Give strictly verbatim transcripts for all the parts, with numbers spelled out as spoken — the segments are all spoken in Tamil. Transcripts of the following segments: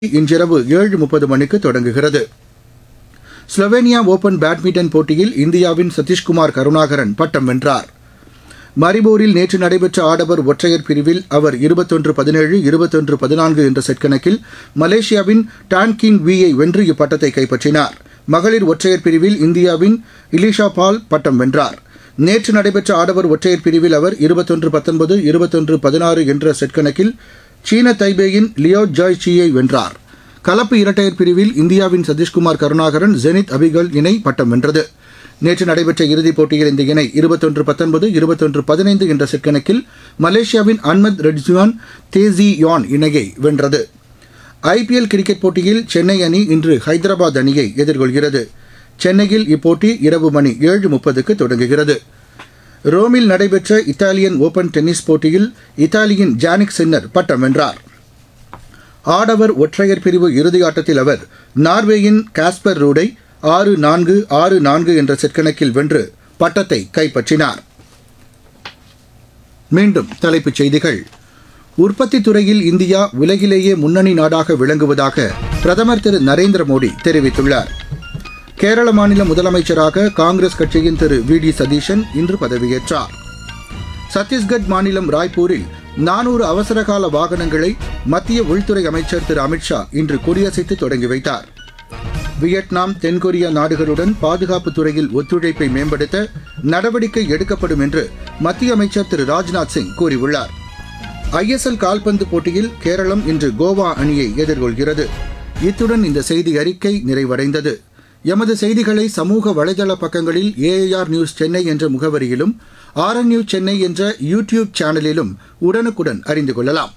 இன்றிரவு ஏழு முப்பது மணிக்கு தொடங்குகிறது. ஸ்லோவேனியா ஓபன் பேட்மிண்டன் போட்டியில் இந்தியாவின் சதீஷ்குமார் கருணாகரன் பட்டம் வென்றார். மரிபோரில் நேற்று நடைபெற்ற ஆடவர் ஒற்றையர் பிரிவில் அவர் இருபத்தொன்று பதினேழு இருபத்தொன்று பதினான்கு என்ற செட் கணக்கில் மலேசியாவின் டான் கிங் வீயை வென்று இப்பட்டத்தை கைப்பற்றினார். மகளிர் ஒற்றையர் பிரிவில் இந்தியாவின் இலிஷா பால் பட்டம் வென்றார். நேற்று நடைபெற்ற ஆடவர் ஒற்றையர் பிரிவில் அவர் இருபத்தொன்று பத்தொன்பது இருபத்தொன்று பதினாறு என்ற செட் கணக்கில் சீன தைபேயின் லியோ ஜாய் சியை வென்றார். கலப்பு இரட்டையர் பிரிவில் இந்தியாவின் சதீஷ்குமார் கருணாகரன் ஜெனித் அபிகல் இணை பட்டம் வென்றது. நேற்று நடைபெற்ற இறுதிப் போட்டியில் இந்த இணை இருபத்தொன்று பத்தொன்பது இருபத்தொன்று பதினைந்து என்ற செட் கணக்கில் மலேசியாவின் அன்மத் ரெட்ஜுவான் தேசி யான் இணையை வென்றது. ஐபிஎல் கிரிக்கெட் போட்டியில் சென்னை அணி இன்று ஹைதராபாத் அணியை எதிர்கொள்கிறது. சென்னையில் இப்போட்டி இரவு மணி ஏழு முப்பதுக்கு தொடங்குகிறது. ரோமில் நடைபெற்ற இத்தாலியன் ஓபன் டென்னிஸ் போட்டியில் இத்தாலியின் ஜானிக் சின்னர் பட்டம் வென்றார். ஆடவர் ஒற்றையர் பிரிவு இறுதியாட்டத்தில் அவர் நார்வேயின் காஸ்பர் ரூடை ஆறு நான்கு ஆறு நான்கு என்ற செட் கணக்கில் வென்று பட்டத்தை கைப்பற்றினார். மீண்டும் தலைப்புச் செய்திகள். உற்பத்தித் துறையில் இந்தியா உலகிலேயே முன்னணி நாடாக விளங்குவதாக பிரதமர் திரு நரேந்திர மோடி தெரிவித்துள்ளார். கேரள மாநில முதலமைச்சராக காங்கிரஸ் கட்சியின் திரு வி டி சதீஷன் இன்று பதவியேற்றார். சத்தீஸ்கட் மாநிலம் ராய்ப்பூரில் நானூறு அவசரகால வாகனங்களை மத்திய உள்துறை அமைச்சர் திரு அமித்ஷா இன்று கொடியசைத்து தொடங்கி வைத்தார். வியட்நாம் தென்கொரியா நாடுகளுடன் பாதுகாப்புத் துறையில் ஒத்துழைப்பை மேம்படுத்த நடவடிக்கை எடுக்கப்படும் என்று மத்திய அமைச்சர் திரு ராஜ்நாத் சிங் கூறியுள்ளார். ஐஎஸ்எல் கால்பந்து போட்டியில் கேரளம் இன்று கோவா அணியை எதிர்கொள்கிறது. இத்துடன் இந்த செய்தி அறிக்கை நிறைவடைந்தது. எமது செய்திகளை சமூக வலைதள பக்கங்களில் ஏஐஆர் நியூஸ் சென்னை என்ற முகவரியிலும் ஆர்என் நியூஸ் சென்னை என்ற யூடியூப் சேனலிலும் உடனுக்குடன் அறிந்து கொள்ளலாம்.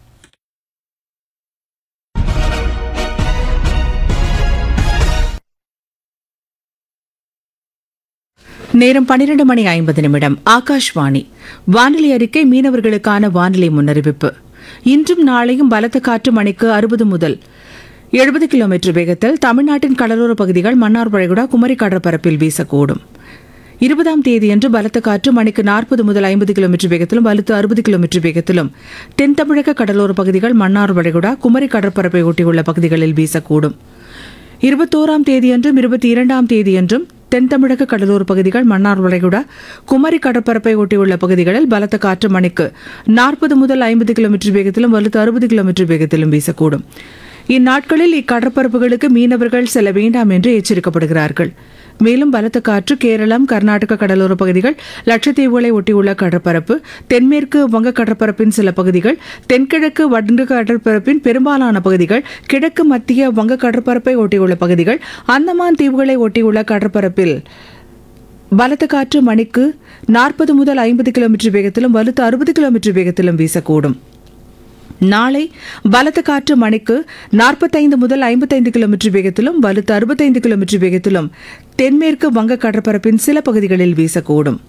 நேரம் பன்னிரண்டு மணி ஐம்பது நிமிடம். ஆகாஷ்வாணி வானிலை அறிக்கை. மீனவர்களுக்கான வானிலை முன்னறிவிப்பு. இன்றும் நாளையும் பலத்த காற்று மணிக்கு அறுபது முதல் எழுபது கிலோமீட்டர் வேகத்தில் தமிழ்நாட்டின் கடலோர பகுதிகள், மன்னார் வளைகுடா, குமரி கடற்பரப்பில் வீசக்கூடும். இருபதாம் தேதியன்று பலத்த காற்று மணிக்கு நாற்பது முதல் ஐம்பது கிலோமீட்டர் வேகத்திலும் வலுத்து அறுபது கிலோமீட்டர் வேகத்திலும் தென் தமிழக கடலோர பகுதிகள், மன்னார் வளைகுடா, குமரி கடற்பரப்பை ஒட்டியுள்ள பகுதிகளில் வீசக்கூடும். இருபத்தோராம் தேதியன்றும் இருபத்தி இரண்டாம் தேதியன்றும் தென் தமிழக கடலோர பகுதிகள், மன்னார் வளைகுடா, குமரி கடற்பரப்பை ஒட்டியுள்ள பகுதிகளில் பலத்த காற்று மணிக்கு நாற்பது முதல் ஐம்பது கிலோமீட்டர் வேகத்திலும் வலுத்து அறுபது கிலோமீட்டர் வேகத்திலும் வீசக்கூடும். இந்நாட்களில் இக்கடற்பரப்புகளுக்கு மீனவர்கள் செல்ல வேண்டாம் என்று எச்சரிக்கப்படுகிறார்கள். மேலும் பலத்த காற்று கேரளம், கர்நாடக கடலோர பகுதிகள், லட்சத்தீவுகளை ஒட்டியுள்ள கடற்பரப்பு, தென்மேற்கு வங்க கடற்பரப்பின் சில பகுதிகள், தென்கிழக்கு வடக்கு கடற்பரப்பின் பெரும்பாலான பகுதிகள், கிழக்கு மத்திய வங்க கடற்பரப்பை ஒட்டியுள்ள பகுதிகள், அந்தமான் தீவுகளை ஒட்டியுள்ள கடற்பரப்பில் பலத்த காற்று மணிக்கு நாற்பது முதல் ஐம்பது கிலோமீட்டர் வேகத்திலும் வலுத்து அறுபது கிலோமீட்டர் வேகத்திலும் வீசக்கூடும். நாளை பலத்த காற்று மணிக்கு நாற்பத்தைந்து முதல் ஐம்பத்தைந்து கிலோமீட்டர் வேகத்திலும் வலுத்து அறுபத்தைந்து கிலோமீட்டர் வேகத்திலும் தென்மேற்கு வங்க கடற்பரப்பின் சில பகுதிகளில் வீசக்கூடும்.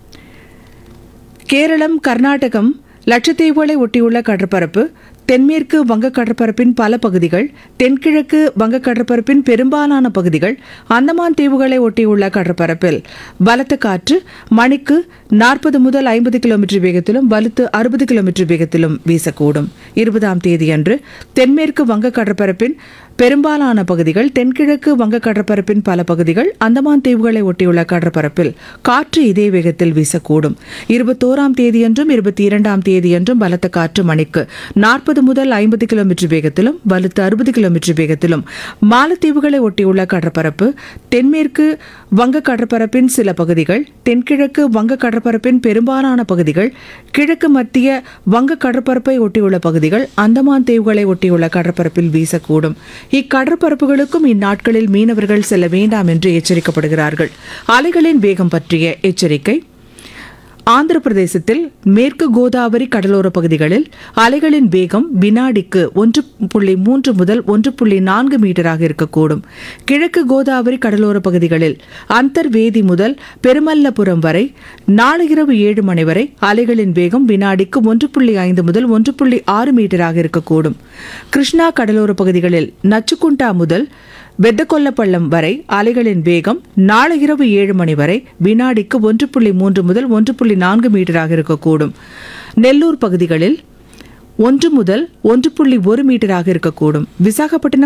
கேரளம், கர்நாடகம், லட்சத்தீவுகளை ஒட்டியுள்ள கடற்பரப்பு, தென்மேற்கு வங்க கடற்பரப்பின் பல பகுதிகள், தென்கிழக்கு வங்க கடற்பரப்பின் பெரும்பாலான பகுதிகள், அந்தமான் தீவுகளை ஒட்டியுள்ள கடற்பரப்பில் பலத்த காற்று மணிக்கு நாற்பது முதல் ஐம்பது கிலோமீட்டர் வேகத்திலும் வலுத்து அறுபது கிலோமீட்டர் வேகத்திலும் வீசக்கூடும். இருபதாம் தேதியன்று தென்மேற்கு வங்க கடற்பரப்பின் பெரும்பாலான பகுதிகள், தென்கிழக்கு வங்க கடற்பரப்பின் பல பகுதிகள், அந்தமான் தீவுகளை ஒட்டியுள்ள கடற்பரப்பில் காற்று இதே வேகத்தில் வீசக்கூடும். இருபத்தோராம் தேதியன்றும் இருபத்தி இரண்டாம் தேதியன்றும் பலத்த காற்று மணிக்கு நாற்பது முதல் ஐம்பது கிலோமீட்டர் வேகத்திலும் வலுத்து அறுபது கிலோமீட்டர் வேகத்திலும் மாலத்தீவுகளை ஒட்டியுள்ள கடற்பரப்பு, தென்மேற்கு வங்க கடற்பரப்பின் சில பகுதிகள், தென்கிழக்கு வங்க கடற்பரப்பின் பெரும்பாலான பகுதிகள், கிழக்கு மத்திய வங்க கடற்பரப்பை ஒட்டியுள்ள பகுதிகள், அந்தமான் தீவுகளை ஒட்டியுள்ள கடற்பரப்பில் வீசக்கூடும். இக்கடற்பரப்புகளுக்கும் இந்நாட்களில் மீனவர்கள் செல்ல வேண்டாம் என்று எச்சரிக்கப்படுகிறார்கள். அலைகளின் வேகம் பற்றிய எச்சரிக்கை. ஆந்திர பிரதேசத்தில் மேற்கு கோதாவரி கடலோர பகுதிகளில் அலைகளின் வேகம் வினாடிக்கு ஒன்று புள்ளி மூன்று முதல் ஒன்று புள்ளி நான்கு மீட்டராக இருக்கக்கூடும். கிழக்கு கோதாவரி கடலோர பகுதிகளில் அந்தர்வேதி முதல் பெருமல்லபுரம் வரை நாளை இரவு ஏழு மணி வரை அலைகளின் வேகம் வினாடிக்கு ஒன்று புள்ளி ஐந்து முதல் ஒன்று புள்ளி ஆறு மீட்டராக இருக்கக்கூடும். கிருஷ்ணா கடலோர பகுதிகளில் நச்சுக்குண்டா முதல் வெத்தகொல்லப்பள்ளம் வரை அலைகளின் வேகம் நாளை இரவு ஏழு மணி வரை வினாடிக்கு ஒன்று புள்ளி மூன்று முதல் ஒன்று புள்ளி நான்கு மீட்டராக இருக்கக்கூடும். நெல்லூர் பகுதிகளில் ஒன்று முதல் ஒன்று புள்ளி ஒரு மீட்டராக இருக்கக்கூடும். விசாகப்பட்டினம்